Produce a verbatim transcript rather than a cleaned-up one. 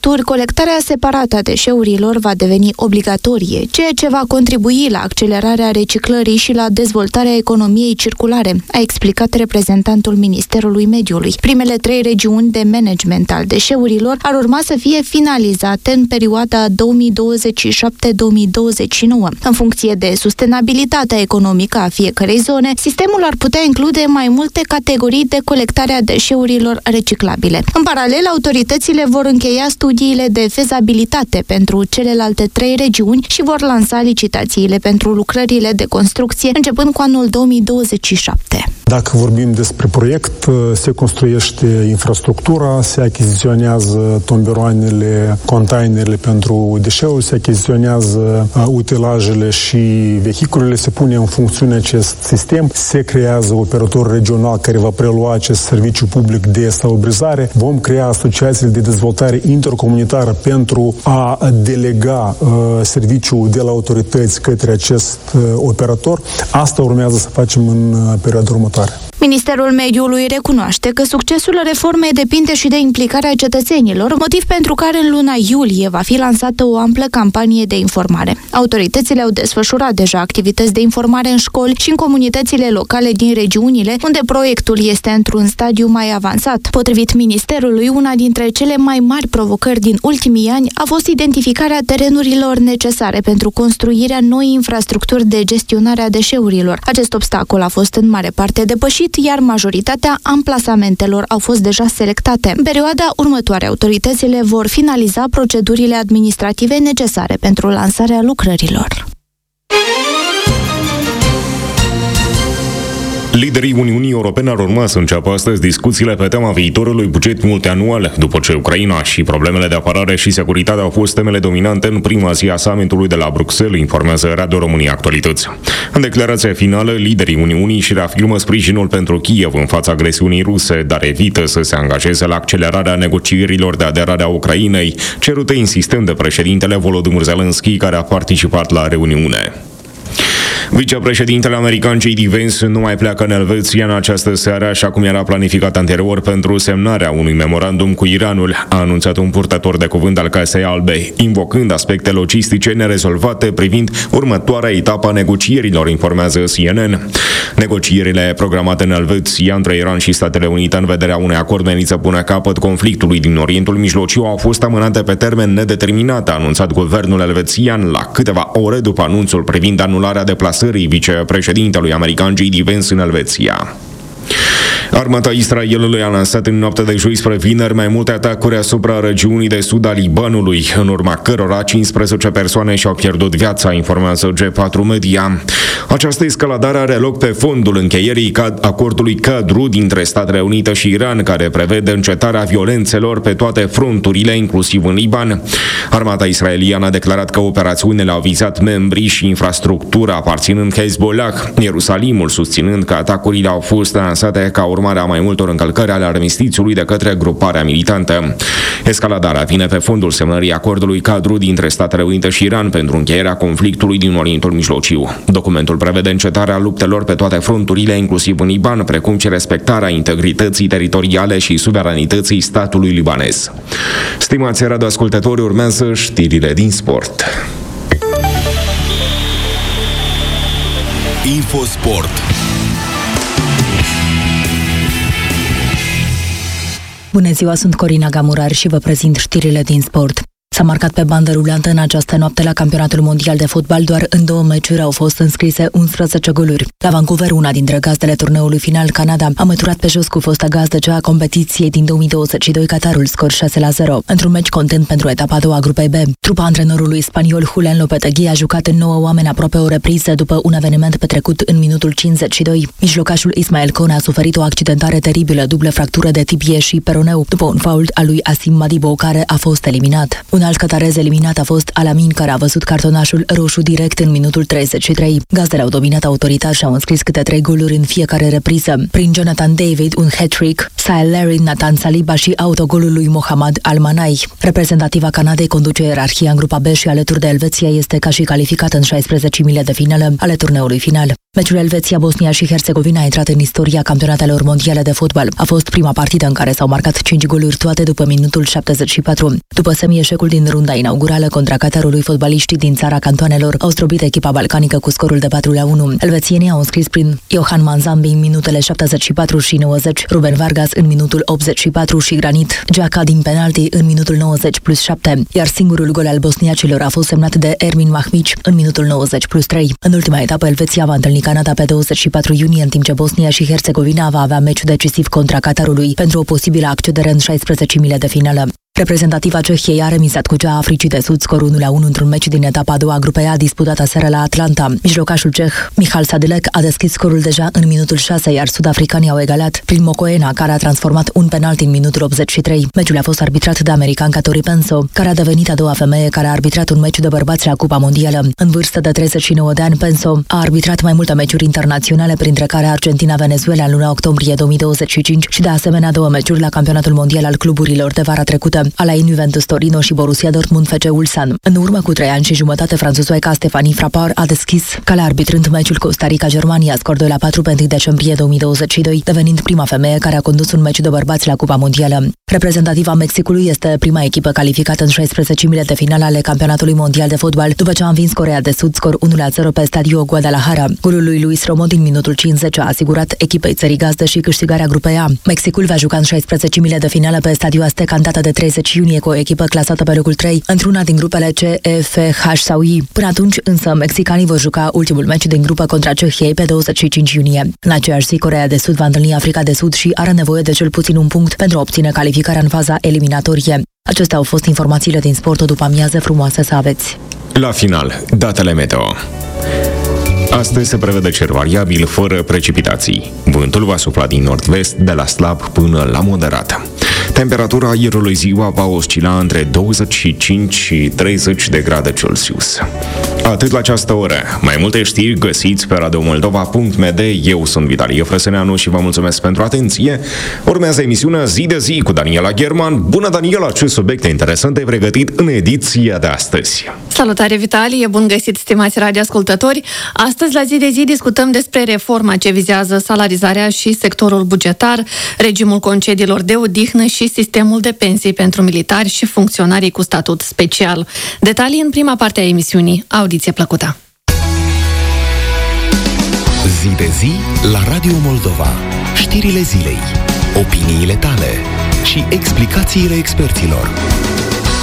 măsuri, colectarea separată a deșeurilor va deveni obligatorie, ceea ce va contribui la accelerarea reciclării și la dezvoltarea economiei circulare, a explicat reprezentantul Ministerului Mediului. Primele trei regiuni de management al deșeurilor ar urma să fie finalizate în perioada două mii douăzeci și șapte două mii douăzeci și nouă. În funcție de sustenabilitatea economică a fiecărei zone, sistemul ar putea include mai multe categorii de colectare a deșeurilor reciclabile. În paralel, autoritățile vor încheia studiile de fezabilitate pentru celelalte trei regiuni și vor lansa licitațiile pentru lucrările de construcție începând cu anul două mii douăzeci și șapte. Dacă vorbim despre proiect, se construiește infrastructura, se achiziționează tomberoanele, containerele pentru deșeuri, se achiziționează utilajele și vehiculele, se pune în funcțiune acest sistem, se creează operator regional care va prelua acest serviciu public de salubrizare. Vom crea asociațiile de dezvoltare intercomunitară pentru a delega uh, serviciul de la autorități către acest uh, operator. Asta urmează să facem în uh, perioada următoare. Ministerul Mediului recunoaște că succesul reformei depinde și de implicarea cetățenilor, motiv pentru care în luna iulie va fi lansată o amplă campanie de informare. Autoritățile au desfășurat deja activități de informare în școli și în comunitățile locale din regiunile unde proiectul este într-un stadiu mai avansat. Potrivit Ministerului, una dintre cele mai mari provocări din ultimii ani a fost identificarea terenurilor necesare pentru construirea noi infrastructuri de gestionare a deșeurilor. Acest obstacol a fost în mare parte depășit, iar majoritatea amplasamentelor au fost deja selectate. În perioada următoare, autoritățile vor finaliza procedurile administrative necesare pentru lansarea lucrărilor. Liderii Uniunii Europene ar urma să înceapă astăzi discuțiile pe tema viitorului buget multianual, după ce Ucraina și problemele de apărare și securitate au fost temele dominante în prima zi a summitului de la Bruxelles, informează Radio România Actualități. În declarația finală, liderii Uniunii își reafirmă sprijinul pentru Kiev în fața agresiunii ruse, dar evită să se angajeze la accelerarea negocierilor de aderare a Ucrainei, cerute insistent de președintele Volodymyr Zelensky, care a participat la reuniune. Vicepreședintele american J D Vance nu mai pleacă în Elveția în această seară, așa cum era planificat anterior, pentru semnarea unui memorandum cu Iranul, a anunțat un purtător de cuvânt al Casei Albe, invocând aspecte logistice nerezolvate privind următoarea etapă a negocierilor, informează C N N. Negocierile programate în Elveția între Iran și Statele Unite în vederea unui acord menit să pună capăt conflictului din Orientul Mijlociu au fost amânate pe termen nedeterminat, a anunțat guvernul elvețian la câteva ore după anunțul privind anularea deplasării vicepreședintelui american J D Vance în Elveția. Armata Israelului a lansat în noaptea de joi spre vineri mai multe atacuri asupra regiunii de sud a Libanului, în urma cărora cincisprezece persoane și-au pierdut viața, informează G patru Media. Această escaladare are loc pe fondul încheierii acordului cadru dintre Statele Unite și Iran, care prevede încetarea violențelor pe toate fronturile, inclusiv în Liban. Armata israeliană a declarat că operațiunile au vizat membrii și infrastructura aparținând Hezbollah, Ierusalimul susținând că atacurile au fost lansate ca urmare a mai multor încălcări ale armistițiului de către gruparea militantă. Escaladarea vine pe fondul semnării acordului cadru dintre Statele Unite și Iran pentru încheierea conflictului din Orientul Mijlociu. Documentul prevede încetarea luptelor pe toate fronturile, inclusiv în Liban, precum și respectarea integrității teritoriale și suveranității statului libanez. Stimați radioascultători, urmează știrile din sport. Infosport. Bună ziua, sunt Corina Gamurar și vă prezint știrile din sport. S-a marcat pe bandă rulantă în această noapte la campionatul mondial de fotbal. Doar în două meciuri au fost înscrise unsprezece goluri. La Vancouver, una dintre gazdele turneului final, Canada, a măturat pe jos cu fosta gazdă cea a competiției din două mii douăzeci și doi, Qatarul, scor șase la zero. Într-un meci content pentru etapa a doua a grupei B. Trupa antrenorului spaniol Julián Lopetegui a jucat în nouă oameni aproape o repriză după un eveniment petrecut în minutul cincizeci și doi. Mijlocașul Ismael Kone a suferit o accidentare teribilă, dublă fractură de tibie și peroneu, după un fault al lui Asim Madibo, care a fost eliminat. Un alt catarez eliminat a fost Alamin, care a văzut cartonașul roșu direct în minutul treizeci și trei. Gazdele au dominat autoritar și au înscris câte trei goluri în fiecare repriză. Prin Jonathan David, un hat-trick, Sael Larry, Nathan Saliba și autogolul lui Mohamed Al-Manai. Reprezentativa Canadei conduce ierarhia în grupa B și alături de Elveția este ca și calificată în șaisprezecimile de finală ale turneului final. Meciul Elveția-Bosnia și Herțegovina a intrat în istoria campionatelor mondiale de fotbal. A fost prima partidă în care s-au marcat cinci goluri toate după minutul șaptezeci și patru. După semi-eșecul din runda inaugurală contra Qatarului, fotbaliștii din țara cantoanelor au zdrobit echipa balcanică cu scorul de patru la unu. Elvețienii au înscris prin Johan Manzambi în minutele șaptezeci și patru și nouăzeci, Ruben Vargas în minutul optzeci și patru și Granit Xhaka din penalti în minutul nouăzeci plus șapte, iar singurul gol al bosniacilor a fost semnat de Ermin Mahmić în minutul nouăzeci plus trei. În ultima etapă, Elveția va întâlni Canada pe douăzeci și patru iunie, în timp ce Bosnia și Herțegovina va avea meci decisiv contra Qatarului pentru o posibilă accedere în șaisprezecimile de finală. Reprezentativa Cehiei a remizat cu cea a Africii de Sud scorul unu la unu într-un meci din etapa a doua a grupei A disputată aseară la Atlanta. Mijlocașul ceh Michal Sadilek a deschis scorul deja în minutul șase, iar sud-africanii au egalat prin Mokoena, care a transformat un penalti în minutul optzeci și trei. Meciul a fost arbitrat de american Tori Penso, care a devenit a doua femeie care a arbitrat un meci de bărbați la Cupa Mondială. În vârstă de treizeci și nouă de ani, Penso a arbitrat mai multe meciuri internaționale, printre care Argentina-Venezuela în luna octombrie două mii douăzeci și cinci și de asemenea două meciuri la campionatul mondial al cluburilor de vara trecută, Alain Juventus Torino și Borussia Dortmund F C Ulsan. În urmă cu trei ani și jumătate, franțuzoica Stéphanie Frappart a deschis calea arbitrând meciul Costa Rica-Germania, scor doi la patru pe întâi decembrie două mii douăzeci și doi, devenind prima femeie care a condus un meci de bărbați la Cupa Mondială. Reprezentativa Mexicului este prima echipă calificată în șaisprezecimile de finală ale campionatului mondial de fotbal, după ce a învins Coreea de Sud scor unu la zero pe stadiul Guadalajara. Golul lui Luis Romo din minutul cincizeci a asigurat echipei țării gazdă și câștigarea grupei A. Mexicul va juca în șaisprezecimile de finală pe stadiul Azteca în data de treizeci iunie cu o echipă clasată pe locul trei, într-una din grupele C, E, F, H sau I. Până atunci, însă, mexicanii vor juca ultimul meci din grupă contra Cehiei pe douăzeci și cinci iunie. În aceeași zi, Coreea de Sud va întâlni Africa de Sud și are nevoie de cel puțin un punct pentru a obține calificarea în faza eliminatorie. Acestea au fost informațiile din sport. O după amiază frumoasă să aveți! La final, datele meteo. Astăzi se prevede cer variabil, fără precipitații. Vântul va sufla din nord-vest, de la slab până la moderat. Temperatura aerului ziua va oscila între douăzeci și cinci și treizeci de grade Celsius. Atât la această oră. Mai multe știri găsiți pe radio moldova punct m d. Eu sunt Vitalie Frăsăneanu și vă mulțumesc pentru atenție. Urmează emisiunea Zi de Zi cu Daniela German. Bună, Daniela! Ce subiecte interesante ai pregătit în ediția de astăzi? Salutare, Vitalie! Bun găsit, stimați radioascultători! Astăzi, la Zi de Zi, discutăm despre reforma ce vizează salarizarea și sectorul bugetar, regimul concediilor de odihnă și sistemul de pensii pentru militari și funcționarii cu statut special. Detalii în prima parte a emisiunii. Audiție plăcută! Zi de Zi la Radio Moldova. Știrile zilei, opiniile tale și explicațiile experților.